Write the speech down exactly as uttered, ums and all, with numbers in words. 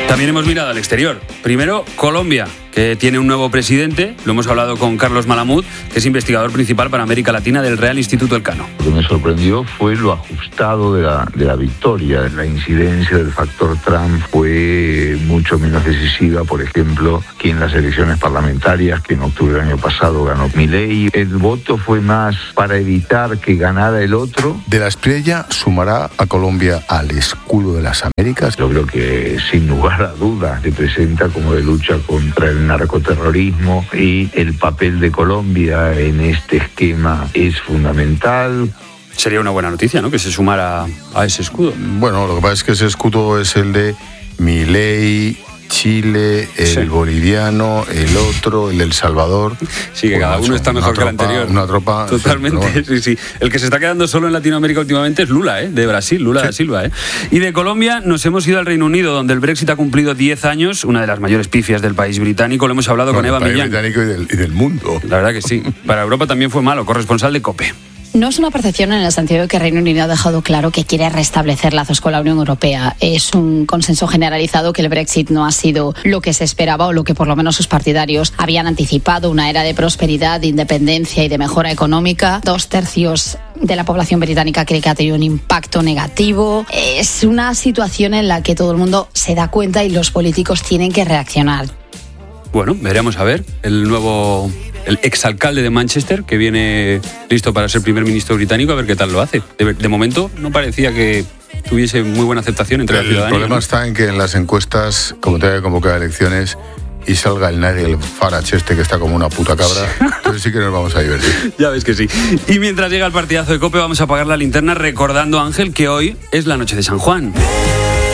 También hemos mirado al exterior. Primero, Colombia, que tiene un nuevo presidente. Lo hemos hablado con Carlos Malamud, que es investigador principal para América Latina del Real Instituto Elcano. Lo que me sorprendió fue lo ajustado de la, de la victoria. La incidencia del factor Trump fue mucho menos decisiva, por ejemplo, que en las elecciones parlamentarias, que en octubre del año pasado ganó Milei. El voto fue más para evitar que ganara el otro. De la Espriella sumará a Colombia al escudo de las Américas. Yo creo que, sin lugar a dudas, se presenta como de lucha contra el narcoterrorismo, y el papel de Colombia en este esquema es fundamental. Sería una buena noticia, ¿no?, que se sumara a ese escudo. Bueno, lo que pasa es que ese escudo es el de Milei, Chile, el sí. boliviano, el otro, el del Salvador. Sí, que pues cada macho, uno está mejor tropa, que el anterior. Una tropa. Totalmente, sí, bueno. sí, sí. El que se está quedando solo en Latinoamérica últimamente es Lula, ¿eh? De Brasil, Lula sí. da Silva, ¿eh? Y de Colombia nos hemos ido al Reino Unido, donde el Brexit ha cumplido diez años, una de las mayores pifias del país británico. Lo hemos hablado no, con Eva Millán. Del país británico y del, y del mundo. La verdad que sí. Para Europa también fue malo, corresponsal de COPE. No es una percepción en el sentido de que Reino Unido ha dejado claro que quiere restablecer lazos con la Unión Europea. Es un consenso generalizado que el Brexit no ha sido lo que se esperaba, o lo que por lo menos sus partidarios habían anticipado, una era de prosperidad, de independencia y de mejora económica. Dos tercios de la población británica cree que ha tenido un impacto negativo. Es una situación en la que todo el mundo se da cuenta y los políticos tienen que reaccionar. Bueno, veremos a ver el nuevo... el exalcalde de Manchester, que viene listo para ser primer ministro británico, a ver qué tal lo hace. De, de momento no parecía que tuviese muy buena aceptación entre el la ciudadanía. El problema, ¿no?, está en que en las encuestas, como te haya convocado a elecciones, y salga el Nigel Farage este que está como una puta cabra, entonces sí que nos vamos a divertir. Ya ves que sí. Y mientras llega el partidazo de COPE, vamos a apagar la linterna recordando, Ángel, que hoy es la noche de San Juan.